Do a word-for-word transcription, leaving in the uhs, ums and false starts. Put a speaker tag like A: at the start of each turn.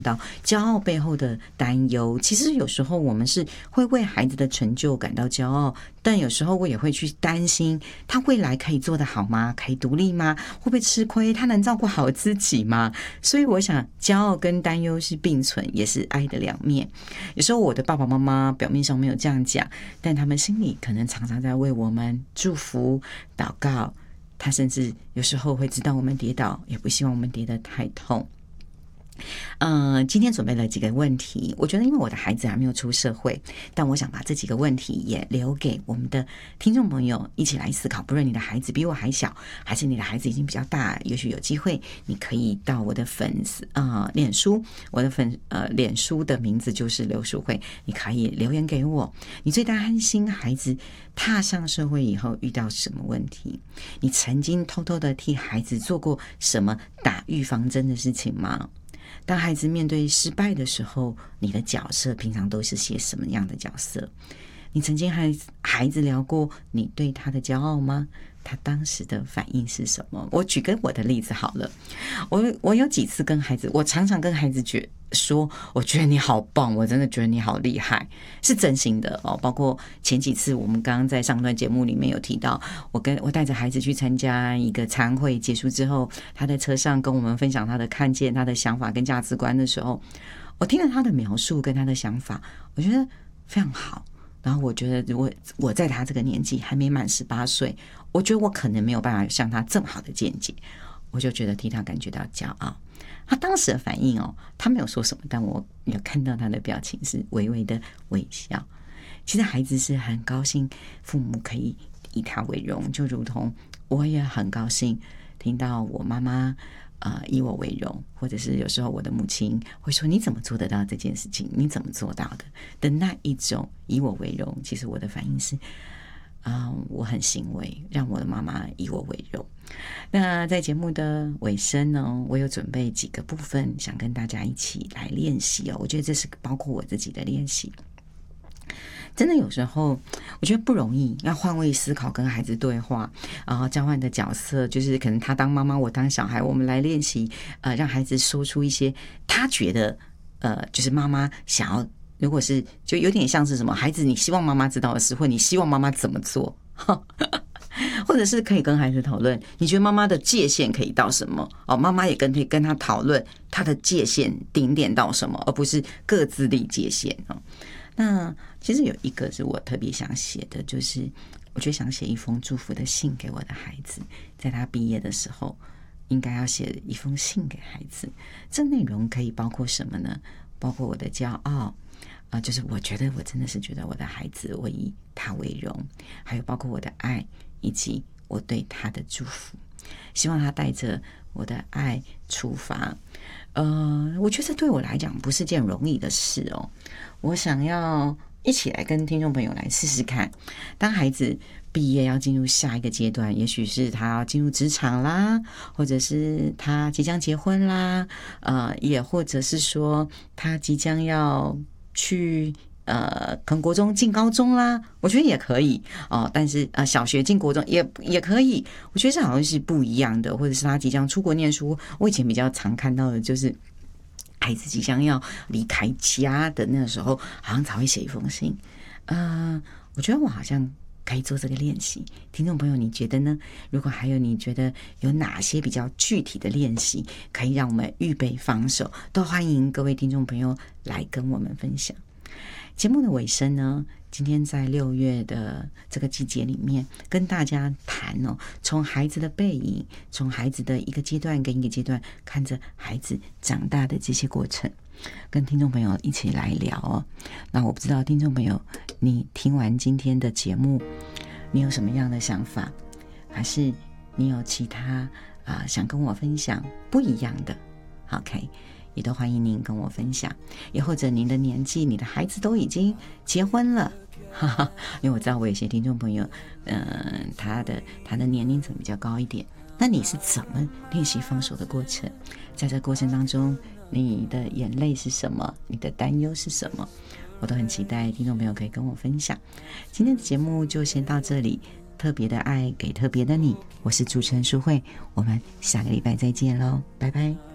A: 到骄傲背后的担忧，其实有时候我们是会为孩子的成就感到骄傲，但有时候我也会去担心他未来可以做得好吗？可以独立吗？会不会吃亏？他能照顾好自己吗？所以我想骄傲跟担忧是并存，也是爱的两面。有时候我的爸爸妈妈表面上没有这样讲，但他们心里可能常常在为我们祝福祷告，他甚至有时候会知道我们跌倒，也不希望我们跌得太痛。嗯，今天准备了几个问题，我觉得因为我的孩子还没有出社会，但我想把这几个问题也留给我们的听众朋友一起来思考。不论你的孩子比我还小，还是你的孩子已经比较大，也许有机会你可以到我的粉丝呃脸书，我的粉呃脸书的名字就是刘淑慧，你可以留言给我。你最担心孩子踏上社会以后遇到什么问题？你曾经偷偷的替孩子做过什么打预防针的事情吗？当孩子面对失败的时候，你的角色平常都是些什么样的角色？你曾经和孩子聊过你对他的骄傲吗？他当时的反应是什么？我举个我的例子好了，我我有几次跟孩子，我常常跟孩子觉说，我觉得你好棒，我真的觉得你好厉害，是真心的哦。包括前几次我们刚刚在上段节目里面有提到，我跟我带着孩子去参加一个餐会，结束之后，他在车上跟我们分享他的看见、他的想法跟价值观的时候，我听了他的描述跟他的想法，我觉得非常好。然后我觉得，如果我在他这个年纪还没满十八岁，我觉得我可能没有办法像他这么好的见解，我就觉得替他感觉到骄傲。他当时的反应哦，他没有说什么，但我有看到他的表情是微微的微笑。其实孩子是很高兴父母可以以他为荣，就如同我也很高兴听到我妈妈呃，以我为荣，或者是有时候我的母亲会说你怎么做得到这件事情，你怎么做到的的那一种以我为荣，其实我的反应是啊、呃，我很欣慰让我的妈妈以我为荣。那在节目的尾声呢，我有准备几个部分想跟大家一起来练习哦，我觉得这是包括我自己的练习。真的有时候我觉得不容易，要换位思考，跟孩子对话，然后交换的角色，就是可能他当妈妈，我当小孩，我们来练习，呃，让孩子说出一些他觉得，呃，就是妈妈想要，如果是就有点像是什么，孩子你希望妈妈知道的事，或你希望妈妈怎么做，或者是可以跟孩子讨论，你觉得妈妈的界限可以到什么？哦，妈妈也跟可以跟他讨论他的界限顶点到什么，而不是各自立界限哦。那其实有一个是我特别想写的，就是我就想写一封祝福的信给我的孩子，在他毕业的时候应该要写一封信给孩子。这内容可以包括什么呢？包括我的骄傲啊、呃，就是我觉得我真的是觉得我的孩子我以他为荣，还有包括我的爱以及我对他的祝福，希望他带着我的爱出发。呃，我觉得这对我来讲不是件容易的事哦。我想要一起来跟听众朋友来试试看，当孩子毕业要进入下一个阶段，也许是他要进入职场啦，或者是他即将结婚啦，呃，也或者是说他即将要去呃，可能国中进高中啦，我觉得也可以哦。但是呃，小学进国中也也可以，我觉得这好像是不一样的。或者是他即将出国念书，我以前比较常看到的就是孩子即将要离开家的那个时候，好像才会写一封信。呃，我觉得我好像可以做这个练习。听众朋友，你觉得呢？如果还有你觉得有哪些比较具体的练习，可以让我们预备防守，都欢迎各位听众朋友来跟我们分享。节目的尾声呢，今天在六月的这个季节里面，跟大家谈哦，从孩子的背影，从孩子的一个阶段跟一个阶段，看着孩子长大的这些过程，跟听众朋友一起来聊哦。那我不知道听众朋友，你听完今天的节目，你有什么样的想法？还是你有其他啊、呃、想跟我分享不一样的 ？OK。也都欢迎您跟我分享，也或者您的年纪，你的孩子都已经结婚了，哈哈，因为我知道我有些听众朋友，嗯、呃，他的他的年龄层比较高一点，那你是怎么练习放手的过程？在这过程当中，你的眼泪是什么？你的担忧是什么？我都很期待听众朋友可以跟我分享。今天的节目就先到这里，特别的爱给特别的你，我是主持人淑慧，我们下个礼拜再见喽，拜拜。